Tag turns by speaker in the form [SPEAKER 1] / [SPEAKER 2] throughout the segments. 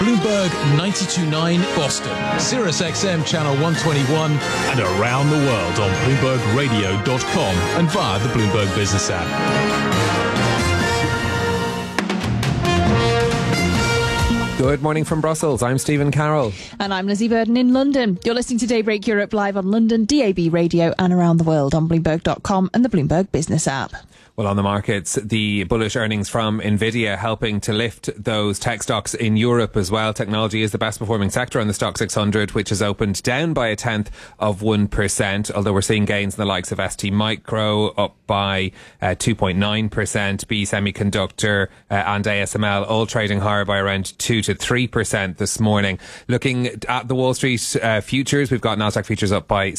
[SPEAKER 1] Bloomberg 92.9 Boston, Sirius XM Channel 121, and around the world on BloombergRadio.com and via the Bloomberg Business app.
[SPEAKER 2] Good morning from Brussels. I'm Stephen Carroll.
[SPEAKER 3] And I'm Lizzie Burden in London. You're listening to Daybreak Europe live on London, DAB radio and around the world on Bloomberg.com and the Bloomberg Business app.
[SPEAKER 2] Well, on the markets, the bullish earnings from Nvidia helping to lift those tech stocks in Europe as well. Technology is the best performing sector on the Stock 600, which has opened down by 0.1%, although we're seeing gains in the likes of ST Micro up by 2.9%, B Semiconductor and ASML all trading higher by around 2 to 3% this morning. Looking at the Wall Street futures, we've got Nasdaq futures up by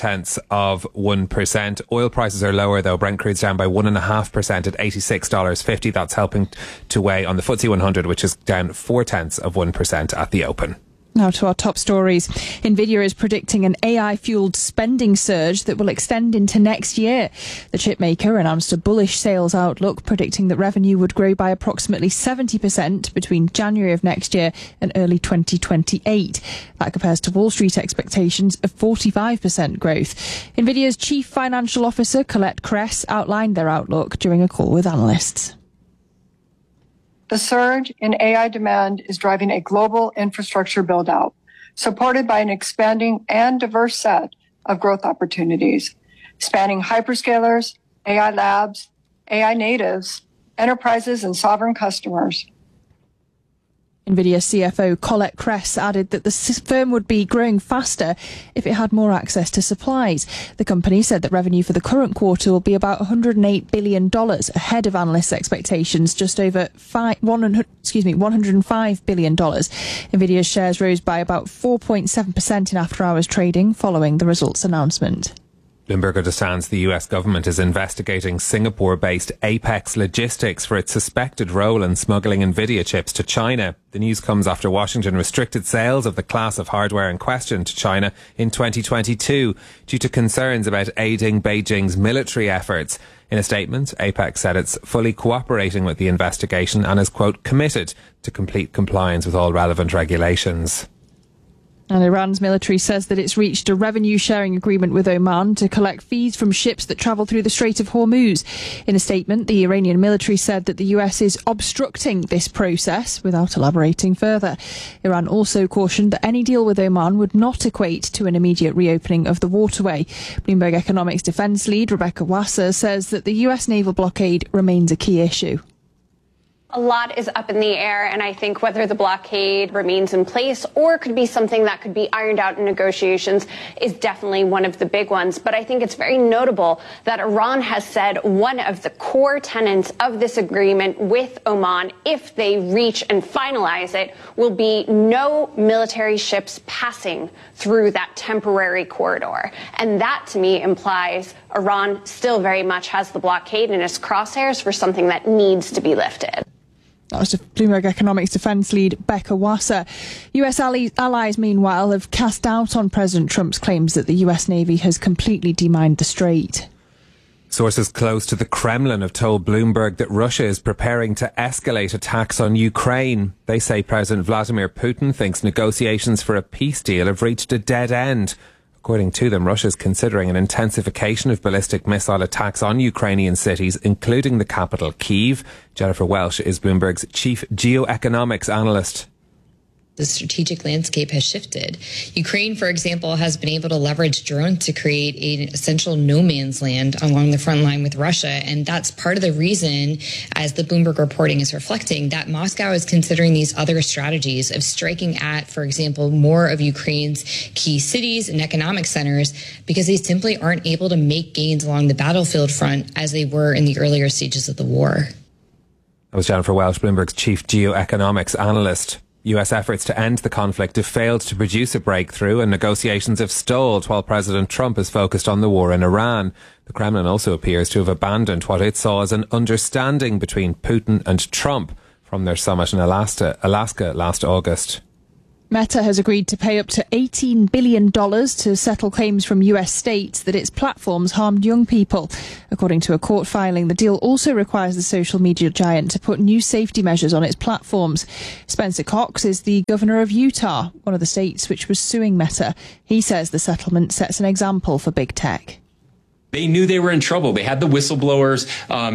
[SPEAKER 2] 0.7%. Oil prices are lower though. Brent crude's down by 1.5% at $86.50. That's helping to weigh on the FTSE 100, which is down 0.4% at the open.
[SPEAKER 3] Now to our top stories. Nvidia is predicting an AI-fueled spending surge that will extend into next year. The chipmaker announced a bullish sales outlook, predicting that revenue would grow by approximately 70% between January of next year and early 2028. That compares to Wall Street expectations of 45% growth. Nvidia's Chief Financial Officer, Colette Kress, outlined their outlook during a call with analysts.
[SPEAKER 4] The surge in AI demand is driving a global infrastructure build-out, supported by an expanding and diverse set of growth opportunities, spanning hyperscalers, AI labs, AI natives, enterprises, and sovereign customers.
[SPEAKER 3] Nvidia CFO Colette Kress added that the firm would be growing faster if it had more access to supplies. The company said that revenue for the current quarter will be about $108 billion, ahead of analysts' expectations, just over $105 billion. Nvidia's shares rose by about 4.7% in after-hours trading following the results announcement.
[SPEAKER 2] Bloomberg understands the US government is investigating Singapore-based Apex Logistics for its suspected role in smuggling Nvidia chips to China. The news comes after Washington restricted sales of the class of hardware in question to China in 2022 due to concerns about aiding Beijing's military efforts. In a statement, Apex said it's fully cooperating with the investigation and is, quote, committed to complete compliance with all relevant regulations.
[SPEAKER 3] And Iran's military says that it's reached a revenue-sharing agreement with Oman to collect fees from ships that travel through the Strait of Hormuz. In a statement, the Iranian military said that the US is obstructing this process without elaborating further. Iran also cautioned that any deal with Oman would not equate to an immediate reopening of the waterway. Bloomberg Economics defense lead Rebecca Wasser says that the US naval blockade remains a key issue.
[SPEAKER 5] A lot is up in the air, and I think whether the blockade remains in place or could be something that could be ironed out in negotiations is definitely one of the big ones. But I think it's very notable that Iran has said one of the core tenets of this agreement with Oman, if they reach and finalize it, will be no military ships passing through that temporary corridor. And that, to me, implies Iran still very much has the blockade in its crosshairs for something that needs to be lifted.
[SPEAKER 3] That was Bloomberg Economics defense lead Becca Wasser. US allies, meanwhile, have cast doubt on President Trump's claims that the US Navy has completely demined the strait.
[SPEAKER 2] Sources close to the Kremlin have told Bloomberg that Russia is preparing to escalate attacks on Ukraine. They say President Vladimir Putin thinks negotiations for a peace deal have reached a dead end. According to them, Russia is considering an intensification of ballistic missile attacks on Ukrainian cities, including the capital, Kyiv. Jennifer Welsh is Bloomberg's chief geoeconomics analyst.
[SPEAKER 6] The strategic landscape has shifted. Ukraine, for example, has been able to leverage drones to create an essential no man's land along the front line with Russia. And that's part of the reason, as the Bloomberg reporting is reflecting, that Moscow is considering these other strategies of striking at, for example, more of Ukraine's key cities and economic centers, because they simply aren't able to make gains along the battlefield front as they were in the earlier stages of the war.
[SPEAKER 2] That was Jennifer Welsh, Bloomberg's chief geoeconomics analyst. US efforts to end the conflict have failed to produce a breakthrough, and negotiations have stalled while President Trump is focused on the war in Iran. The Kremlin also appears to have abandoned what it saw as an understanding between Putin and Trump from their summit in Alaska last August.
[SPEAKER 3] Meta has agreed to pay up to $18 billion to settle claims from US states that its platforms harmed young people. According to a court filing, the deal also requires the social media giant to put new safety measures on its platforms. Spencer Cox is the governor of Utah, one of the states which was suing Meta. He says the settlement sets an example for big tech.
[SPEAKER 7] They knew they were in trouble. They had the whistleblowers.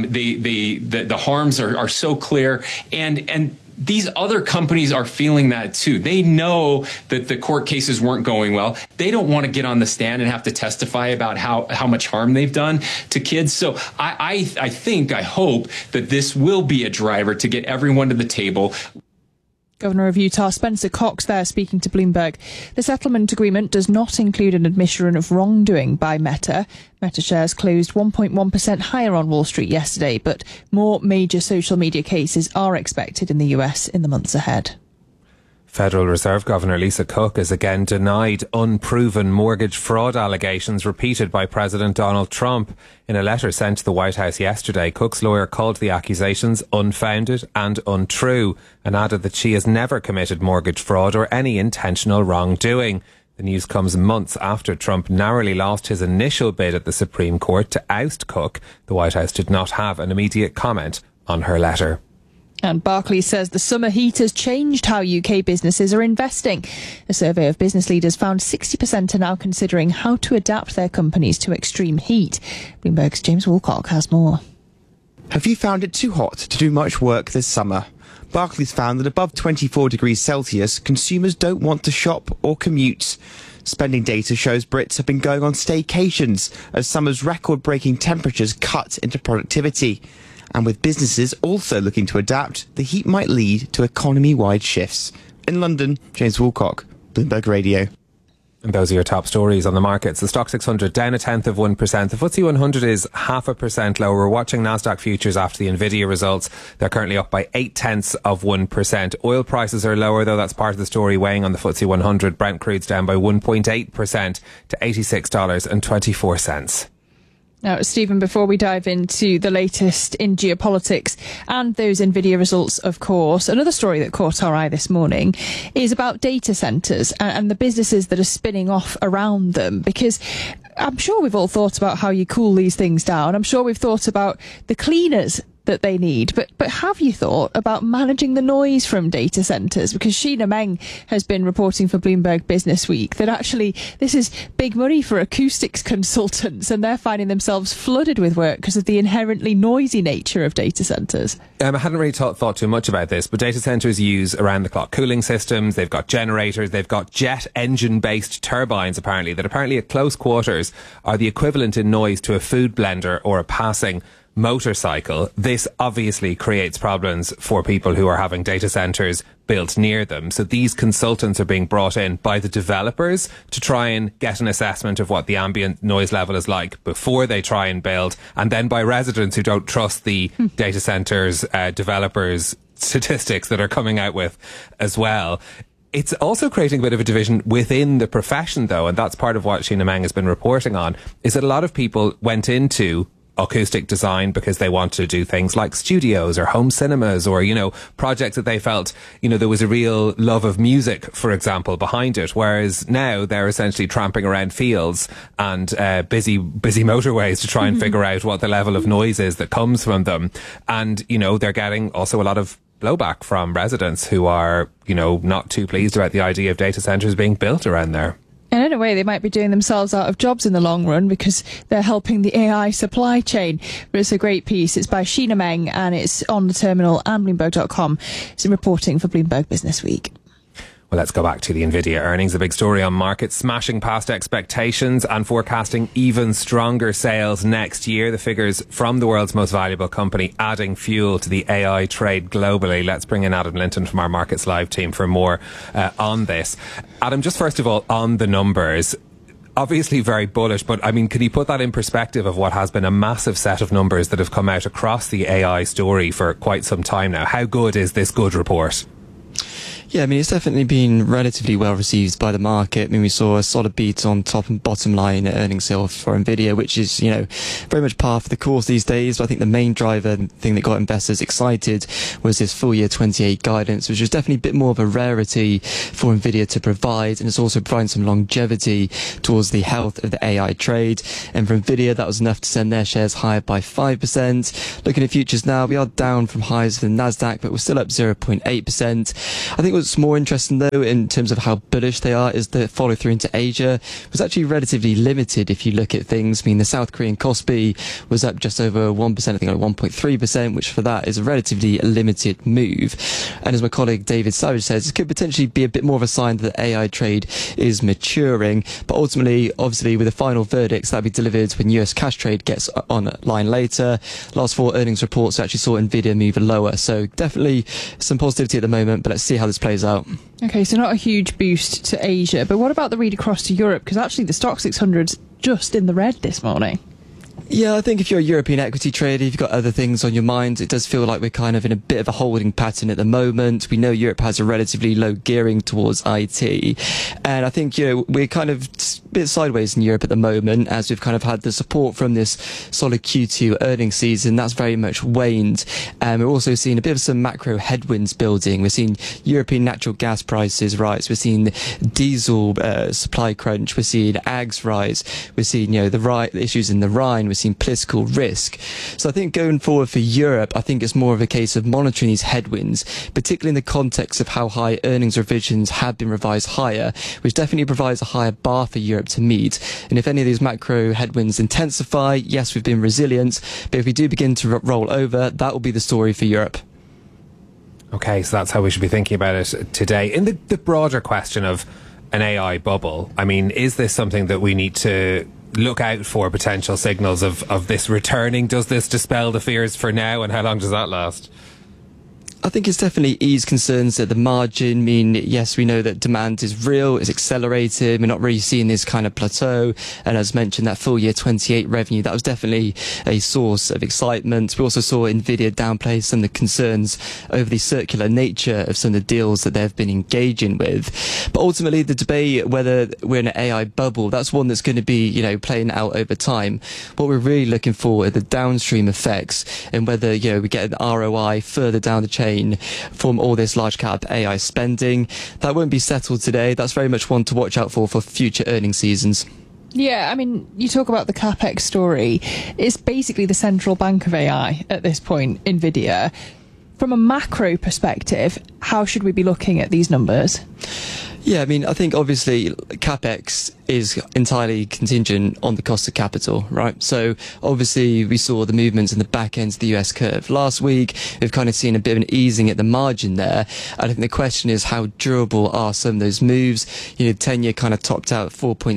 [SPEAKER 7] The harms are so clear, and these other companies are feeling that too. They know that the court cases weren't going well. They don't want to get on the stand and have to testify about how much harm they've done to kids. So I hope that this will be a driver to get everyone to the table.
[SPEAKER 3] Governor of Utah Spencer Cox there speaking to Bloomberg. The settlement agreement does not include an admission of wrongdoing by Meta. Meta shares closed 1.1% higher on Wall Street yesterday, but more major social media cases are expected in the US in the months ahead.
[SPEAKER 2] Federal Reserve Governor Lisa Cook has again denied unproven mortgage fraud allegations repeated by President Donald Trump. In a letter sent to the White House yesterday, Cook's lawyer called the accusations unfounded and untrue and added that she has never committed mortgage fraud or any intentional wrongdoing. The news comes months after Trump narrowly lost his initial bid at the Supreme Court to oust Cook. The White House did not have an immediate comment on her letter.
[SPEAKER 3] And Barclays says the summer heat has changed how UK businesses are investing. A survey of business leaders found 60% are now considering how to adapt their companies to extreme heat. Bloomberg's James Woolcock has more.
[SPEAKER 8] Have you found it too hot to do much work this summer? Barclays found that above 24 degrees Celsius, consumers don't want to shop or commute. Spending data shows Brits have been going on staycations as summer's record-breaking temperatures cut into productivity. And with businesses also looking to adapt, the heat might lead to economy-wide shifts. In London, James Woolcock, Bloomberg Radio.
[SPEAKER 2] And those are your top stories on the markets. The Stock 600 down 0.1%. The FTSE 100 is 0.5% lower. We're watching Nasdaq futures after the Nvidia results. They're currently up by 0.8%. Oil prices are lower, though. That's part of the story weighing on the FTSE 100. Brent crude's down by 1.8% to $86.24.
[SPEAKER 3] Now, Stephen, before we dive into the latest in geopolitics and those Nvidia results, of course, another story that caught our eye this morning is about data centres and the businesses that are spinning off around them, because I'm sure we've all thought about how you cool these things down. I'm sure we've thought about the cleaners that they need, but have you thought about managing the noise from data centres? Because Sheena Meng has been reporting for Bloomberg Business Week that actually this is big money for acoustics consultants, and they're finding themselves flooded with work because of the inherently noisy nature of data centres.
[SPEAKER 2] I hadn't really thought too much about this, but data centres use around-the-clock cooling systems. They've got generators. They've got jet engine-based turbines, apparently, that apparently at close quarters are the equivalent in noise to a food blender or a passing motorcycle. This obviously creates problems for people who are having data centres built near them. So these consultants are being brought in by the developers to try and get an assessment of what the ambient noise level is like before they try and build, and then by residents who don't trust the data centres developers' statistics that are coming out with as well. It's also creating a bit of a division within the profession, though, and that's part of what Sheena Meng has been reporting on, is that a lot of people went into acoustic design because they want to do things like studios or home cinemas or, projects that they felt, there was a real love of music, for example, behind it. Whereas now they're essentially tramping around fields and busy motorways to try and figure out what the level of noise is that comes from them. And, they're getting also a lot of blowback from residents who are, not too pleased about the idea of data centres being built around there.
[SPEAKER 3] And in a way, they might be doing themselves out of jobs in the long run because they're helping the AI supply chain. But it's a great piece. It's by Sheena Meng and it's on the terminal and Bloomberg.com. It's reporting for Bloomberg Business Week.
[SPEAKER 2] Well, let's go back to the Nvidia earnings. The big story on markets, smashing past expectations and forecasting even stronger sales next year. The figures from the world's most valuable company adding fuel to the AI trade globally. Let's bring in Adam Linton from our Markets Live team for more on this. Adam, just first of all, on the numbers, obviously very bullish, but can you put that in perspective of what has been a massive set of numbers that have come out across the AI story for quite some time now? How good is this good report?
[SPEAKER 9] Yeah, I mean, it's definitely been relatively well received by the market. I mean, we saw a solid beat on top and bottom line earnings sale for Nvidia, which is, very much par for the course these days. But I think the main driver thing that got investors excited was this full year 28 guidance, which was definitely a bit more of a rarity for Nvidia to provide. And it's also providing some longevity towards the health of the AI trade. And for Nvidia, that was enough to send their shares higher by 5%. Looking at futures now, we are down from highs for the Nasdaq, but we're still up 0.8%. I think what's more interesting, though, in terms of how bullish they are, is the follow through into Asia was actually relatively limited if you look at things. I mean, the South Korean Kospi was up just over 1%, I think like 1.3%, which for that is a relatively limited move. And as my colleague David Savage says, it could potentially be a bit more of a sign that the AI trade is maturing. But ultimately, obviously, with the final verdicts that'll be delivered when US cash trade gets online later. Last 4 earnings reports actually saw Nvidia move lower. So definitely some positivity at the moment, but let's see how this plays out.
[SPEAKER 3] Okay, so not a huge boost to Asia, but what about the read across to Europe? Because actually the Stoxx 600's just in the red this morning.
[SPEAKER 9] Yeah, I think if you're a European equity trader, if you've got other things on your mind, it does feel like we're kind of in a bit of a holding pattern at the moment. We know Europe has a relatively low gearing towards IT. And I think, we're kind of a bit sideways in Europe at the moment as we've kind of had the support from this solid Q2 earnings season. That's very much waned. And we're also seeing a bit of some macro headwinds building. We're seeing European natural gas prices rise. We're seeing diesel supply crunch. We're seeing ags rise. We're seeing, the issues in the Rhine. We're seeing political risk. So I think going forward for Europe, I think it's more of a case of monitoring these headwinds, particularly in the context of how high earnings revisions have been revised higher, which definitely provides a higher bar for Europe to meet. And if any of these macro headwinds intensify, yes, we've been resilient, but if we do begin to roll over, that will be the story for Europe.
[SPEAKER 2] Okay, so that's how we should be thinking about it today. In the broader question of an AI bubble, I mean, is this something that we need to look out for potential signals of this returning? Does this dispel the fears for now, and how long does that last?
[SPEAKER 9] I think it's definitely eased concerns at the margin. I mean, yes, we know that demand is real, it's accelerated. We're not really seeing this kind of plateau. And as mentioned, that full year 28 revenue, that was definitely a source of excitement. We also saw Nvidia downplay some of the concerns over the circular nature of some of the deals that they've been engaging with. But ultimately, the debate whether we're in an AI bubble, that's one that's going to be, playing out over time. What we're really looking for are the downstream effects and whether, we get an ROI further down the chain from all this large cap AI spending. That won't be settled today. That's very much one to watch out for future earnings seasons.
[SPEAKER 3] Yeah, I mean, you talk about the CapEx story. It's basically the central bank of AI at this point, Nvidia. From a macro perspective, how should we be looking at these numbers?
[SPEAKER 9] Yeah, I mean, I think obviously CapEx is entirely contingent on the cost of capital, right? So obviously we saw the movements in the back end of the US curve last week. We've kind of seen a bit of an easing at the margin there. I think the question is how durable are some of those moves? 10-year kind of topped out at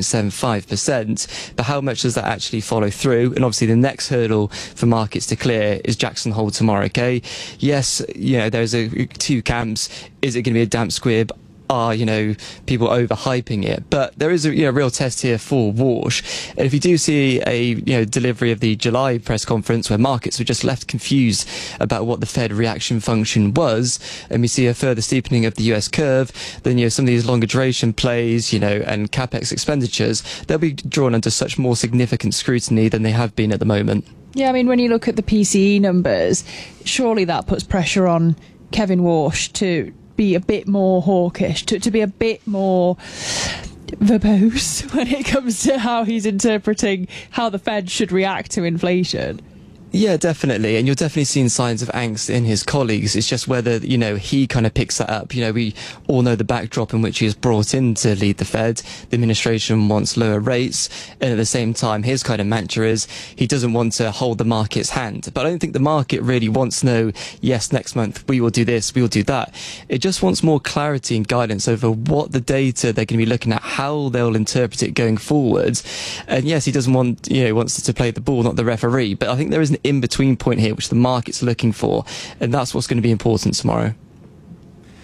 [SPEAKER 9] 4.75%, but how much does that actually follow through? And obviously the next hurdle for markets to clear is Jackson Hole tomorrow, okay? Yes, there's two camps. Is it going to be a damp squib? Are people overhyping it? But there is a real test here for Walsh, and if you do see a delivery of the July press conference where markets were just left confused about what the Fed reaction function was, and we see a further steepening of the US curve, then some of these longer duration plays and capex expenditures, they'll be drawn under such more significant scrutiny than they have been at the moment.
[SPEAKER 3] Yeah, I mean, when you look at the PCE numbers, surely that puts pressure on Kevin Walsh to be a bit more hawkish, to be a bit more verbose when it comes to how he's interpreting how the Fed should react to inflation.
[SPEAKER 9] Yeah, definitely. And you're definitely seeing signs of angst in his colleagues. It's just whether, he kind of picks that up. We all know the backdrop in which he is brought in to lead the Fed. The administration wants lower rates. And at the same time, his kind of mantra is he doesn't want to hold the market's hand. But I don't think the market really wants to know, yes, next month we will do this, we will do that. It just wants more clarity and guidance over what the data they're going to be looking at, how they'll interpret it going forwards. And yes, he doesn't want, wants to play the ball, not the referee. But I think there is an in-between point here which the market's looking for, and that's what's going to be important tomorrow.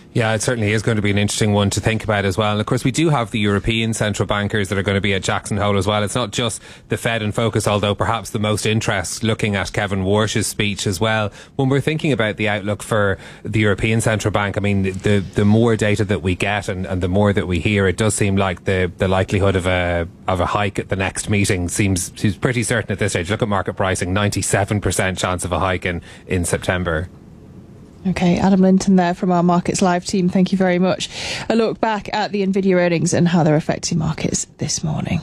[SPEAKER 2] Yeah, it certainly is going to be an interesting one to think about as well. And of course, we do have the European central bankers that are going to be at Jackson Hole as well. It's not just the Fed in focus, although perhaps the most interest looking at Kevin Warsh's speech as well. When we're thinking about the outlook for the European Central Bank, I mean, the more data that we get and the more that we hear, it does seem like the likelihood of a hike at the next meeting seems pretty certain at this stage. Look at market pricing, 97% chance of a hike in September.
[SPEAKER 3] Okay, Adam Linton there from our Markets Live team. Thank you very much. A look back at the Nvidia earnings and how they're affecting markets this morning.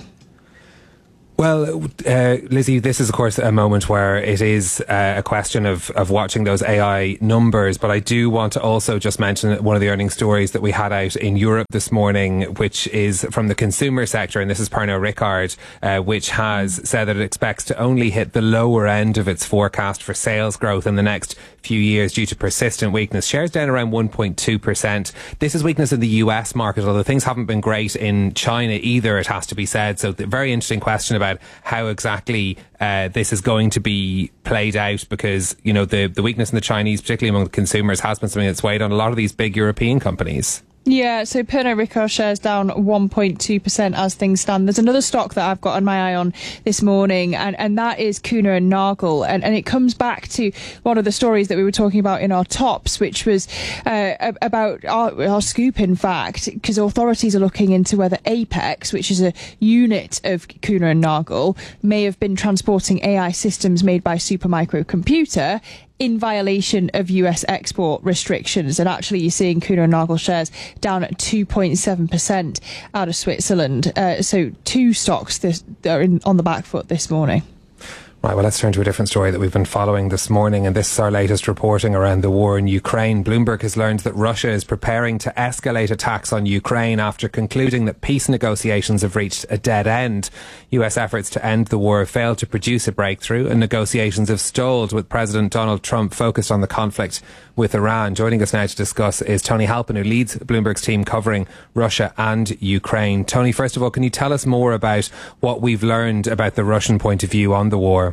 [SPEAKER 2] Well, Lizzie, this is, of course, a moment where it is a question of watching those AI numbers. But I do want to also just mention one of the earnings stories that we had out in Europe this morning, which is from the consumer sector. And this is Pernod Ricard, which has said that it expects to only hit the lower end of its forecast for sales growth in the next few years due to persistent weakness. Shares down around 1.2%. This is weakness in the US market, although things haven't been great in China either, it has to be said. So the very interesting question about how exactly this is going to be played out, because, you know, the weakness in the Chinese, particularly among the consumers, has been something that's weighed on a lot of these big European companies.
[SPEAKER 3] Yeah, so Pernod Ricard shares down 1.2% as things stand. There's another stock that I've got my eye on this morning, and that is Kuehne + Nagel. And it comes back to one of the stories that we were talking about in our tops, which was about our scoop, in fact, because authorities are looking into whether Apex, which is a unit of Kuehne + Nagel, may have been transporting AI systems made by Supermicro Computer in violation of US export restrictions. And actually, you're seeing Kuehne + Nagel shares down at 2.7% out of Switzerland. So two stocks that are on the back foot this morning.
[SPEAKER 2] Right, well, let's turn to a different story that we've been following this morning, and this is our latest reporting around the war in Ukraine. Bloomberg has learned that Russia is preparing to escalate attacks on Ukraine after concluding that peace negotiations have reached a dead end. US efforts to end the war have failed to produce a breakthrough, and negotiations have stalled, with President Donald Trump focused on the conflict with Iran. Joining us now to discuss is Tony Halpin, who leads Bloomberg's team covering Russia and Ukraine. Tony, first of all, can you tell us more about what we've learned about the Russian point of view on the war?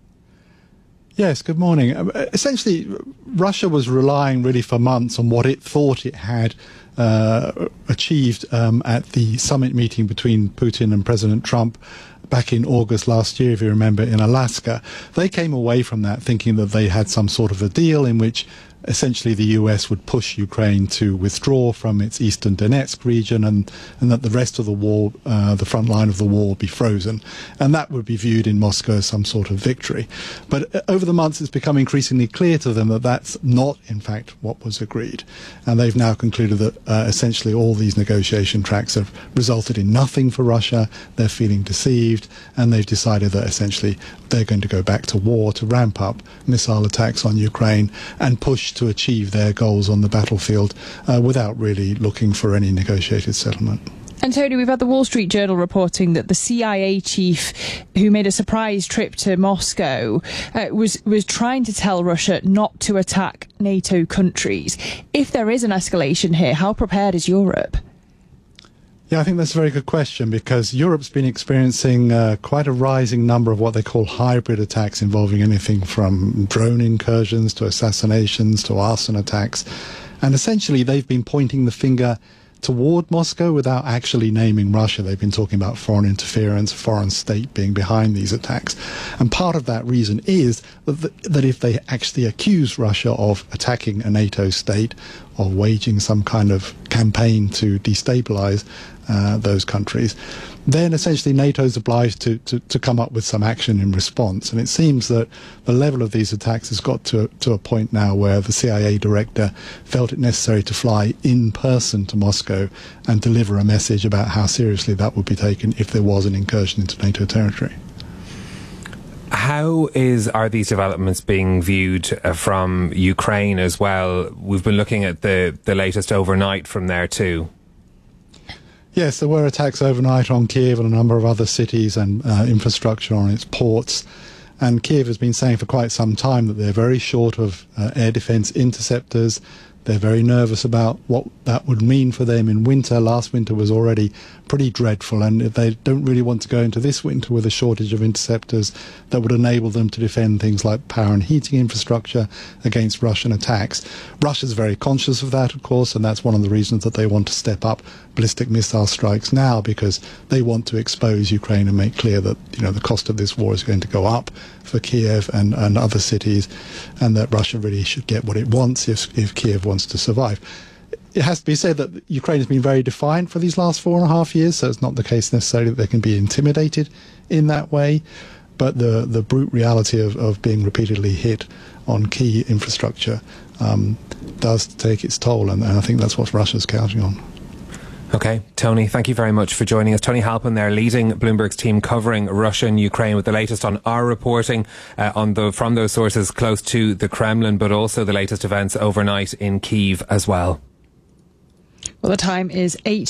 [SPEAKER 10] Yes, good morning. Essentially, Russia was relying really for months on what it thought it had achieved at the summit meeting between Putin and President Trump back in August last year, if you remember, in Alaska. They came away from that thinking that they had some sort of a deal in which essentially the US would push Ukraine to withdraw from its eastern Donetsk region, and that the rest of the war, the front line of the war, would be frozen. And that would be viewed in Moscow as some sort of victory. But over the months, it's become increasingly clear to them that that's not, in fact, what was agreed. And they've now concluded that essentially all these negotiation tracks have resulted in nothing for Russia. They're feeling deceived, and they've decided that essentially they're going to go back to war, to ramp up missile attacks on Ukraine and push to achieve their goals on the battlefield without really looking for any negotiated settlement.
[SPEAKER 3] And Tony, we've had the Wall Street Journal reporting that the CIA chief, who made a surprise trip to Moscow, was trying to tell Russia not to attack NATO countries. If there is an escalation here, how prepared is Europe?
[SPEAKER 10] Yeah, I think that's a very good question, because Europe's been experiencing quite a rising number of what they call hybrid attacks, involving anything from drone incursions to assassinations to arson attacks. And essentially, they've been pointing the finger toward Moscow without actually naming Russia. They've been talking about foreign interference, foreign state being behind these attacks. And part of that reason is that if they actually accuse Russia of attacking a NATO state, of waging some kind of campaign to destabilize those countries, then essentially NATO is obliged to come up with some action in response. And it seems that the level of these attacks has got to a point now where the CIA director felt it necessary to fly in person to Moscow and deliver a message about how seriously that would be taken if there was an incursion into NATO territory.
[SPEAKER 2] How are these developments being viewed from Ukraine as well? We've been looking at the latest overnight from there too.
[SPEAKER 10] Yes, there were attacks overnight on Kiev and a number of other cities and infrastructure on its ports. And Kiev has been saying for quite some time that they're very short of air defense interceptors. They're very nervous about what that would mean for them in winter. Last winter was already pretty dreadful, and they don't really want to go into this winter with a shortage of interceptors that would enable them to defend things like power and heating infrastructure against Russian attacks. Russia's very conscious of that, of course, and that's one of the reasons that they want to step up ballistic missile strikes now, because they want to expose Ukraine and make clear that, you know, the cost of this war is going to go up for Kiev and other cities, and that Russia really should get what it wants if Kiev wants to survive. It has to be said that Ukraine has been very defiant for these last 4.5 years, so it's not the case necessarily that they can be intimidated in that way. But the brute reality of being repeatedly hit on key infrastructure does take its toll, and I think that's what Russia's counting on.
[SPEAKER 2] Okay, Tony, thank you very much for joining us. Tony Halpin there, leading Bloomberg's team covering Russia and Ukraine, with the latest on our reporting from those sources close to the Kremlin, but also the latest events overnight in Kyiv as well.
[SPEAKER 3] Well, the time is 8